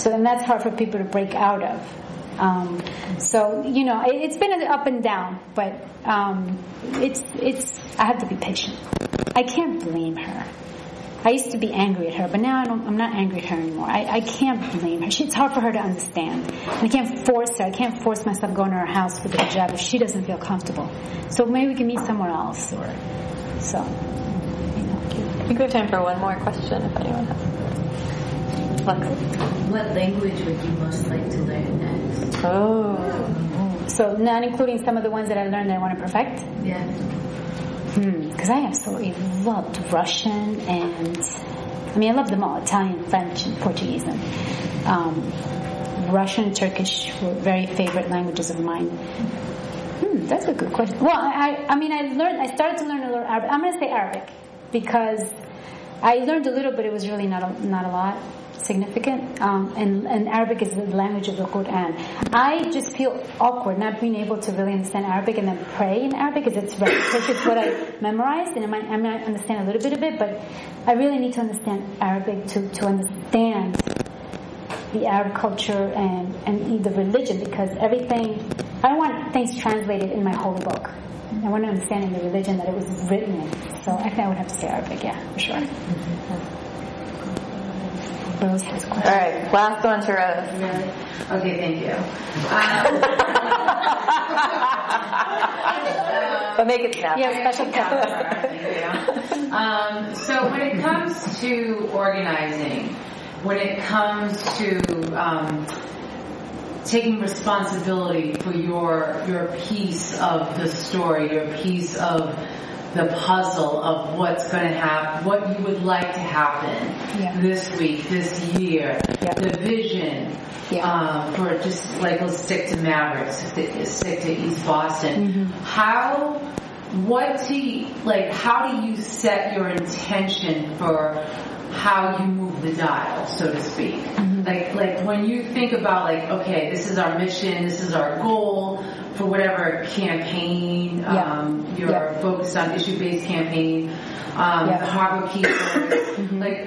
So then that's hard for people to break out of. So it's been an up and down, but it's. I have to be patient. I can't blame her. I used to be angry at her, but now I'm not angry at her anymore. I can't blame her. It's hard for her to understand. And I can't force her. I can't force myself going to her house with a hijab if she doesn't feel comfortable. So maybe we can meet somewhere else, or so. I think we have time for one more question if anyone has. What language would you most like to learn next? Oh. So not including some of the ones that I learned that I want to perfect? Yeah. Because I absolutely loved Russian and, I love them all, Italian, French, and Portuguese. And Russian, Turkish were very favorite languages of mine. That's a good question. Well, I started to learn a little Arabic. I'm going to say Arabic because I learned a little, but it was really not a lot significant. And Arabic is the language of the Quran. I just feel awkward not being able to really understand Arabic and then pray in Arabic because it's what I memorized, and I might understand a little bit of it, but I really need to understand Arabic to understand the Arab culture and the religion, because everything, I don't want things translated in my holy book. I want to understand in the religion that it was written in. So I think I would have to say Arabic, yeah, for sure. Rose has a question. All right, last one to Rose. Really? Okay, thank you. But make it snap. Yeah, special count. Thank you. So when it comes to organizing, when it comes to taking responsibility for your piece of the story, your piece of the puzzle of what's going to happen, what you would like to happen this week, this year, the vision for just like, let's stick to Mavericks, stick to East Boston. How do you set your intention for how you move the dial, so to speak? Like when you think about like, okay, this is our mission, this is our goal for whatever campaign you're focused on, issue-based campaign, the Harbor Keepers,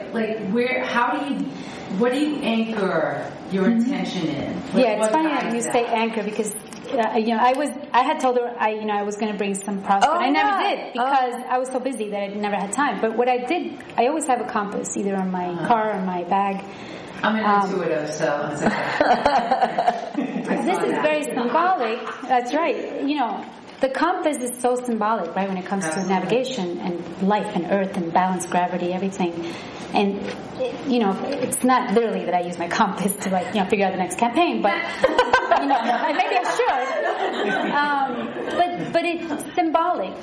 what do you anchor your intention in? It's funny that you say anchor because I had told her I was going to bring some props, but I never did because I was so busy that I never had time. But what I did, I always have a compass either on my car or in my bag. I'm an intuitive, so it's okay. This is very symbolic. That's right. The compass is so symbolic, right, when it comes to navigation and life and earth and balance, gravity, everything. And, it's not literally that I use my compass to, figure out the next campaign, but, maybe I should. But it's symbolic.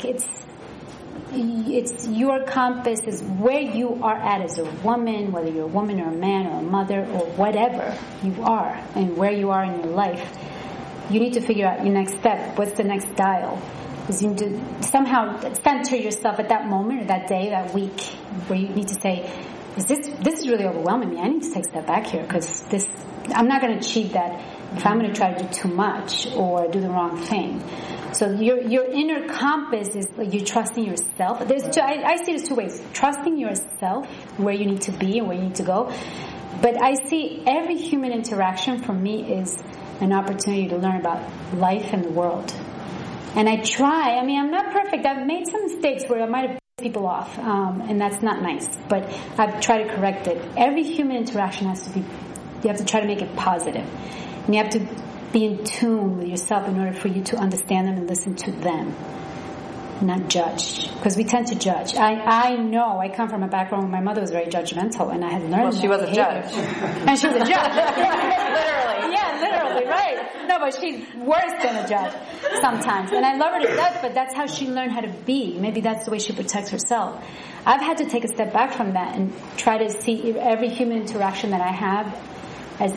It's your compass is where you are at as a woman, whether you're a woman or a man or a mother or whatever you are and where you are in your life. You need to figure out your next step. What's the next dial? Because you need to somehow center yourself at that moment or that day, that week, where you need to say, this is really overwhelming me. I need to take a step back here because I'm not going to achieve that if I'm going to try to do too much or do the wrong thing. So your inner compass is like you're trusting yourself. I see there's two ways. Trusting yourself, where you need to be and where you need to go. But I see every human interaction for me is an opportunity to learn about life and the world. And I try. I'm not perfect. I've made some mistakes where I might have pissed people off, and that's not nice. But I've tried to correct it. Every human interaction has to be, you have to try to make it positive. And you have to be in tune with yourself in order for you to understand them and listen to them. Not judge. Because we tend to judge. I know. I come from a background where my mother was very judgmental, and I had learned she was a judge. And she was a judge. Literally. Yeah, literally, right. No, but she's worse than a judge sometimes. And I love her to death, but that's how she learned how to be. Maybe that's the way she protects herself. I've had to take a step back from that and try to see every human interaction that I have as,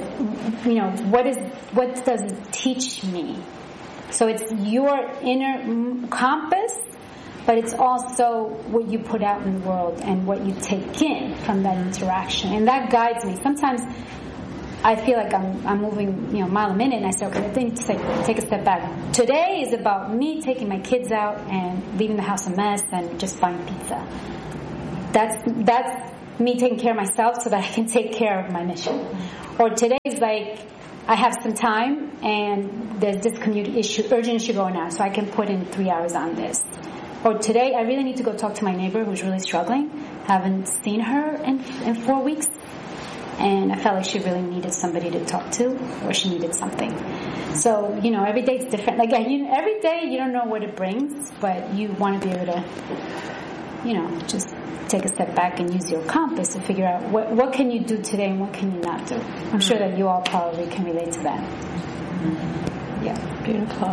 what does it teach me? So it's your inner compass, but it's also what you put out in the world and what you take in from that interaction. And that guides me. Sometimes I feel like I'm moving, a mile a minute, and I say, okay, I need to take a step back. Today is about me taking my kids out and leaving the house a mess and just buying pizza. That's me taking care of myself so that I can take care of my mission. Or today's like, I have some time and there's this urgent issue going on, so I can put in 3 hours on this. Or today, I really need to go talk to my neighbor who's really struggling. Haven't seen her in 4 weeks. And I felt like she really needed somebody to talk to, or she needed something. So, every day is different. Like, every day you don't know what it brings, but you want to be able to, just take a step back and use your compass to figure out what can you do today and what can you not do. I'm sure that you all probably can relate to that. Yeah. Beautiful.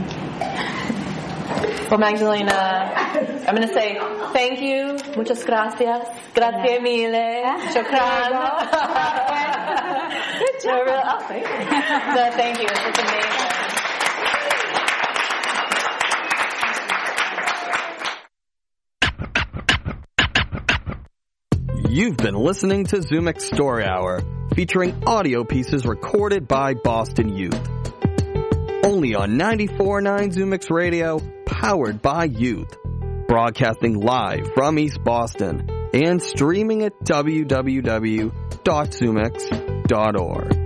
Well, Magdalena, I'm going to say thank you. Muchas gracias. Grazie mille. Shukran. Good job. Thank you. It's amazing. You've been listening to Zumix Story Hour, featuring audio pieces recorded by Boston youth. Only on 94.9 Zumix Radio, powered by youth. Broadcasting live from East Boston and streaming at www.zumix.org.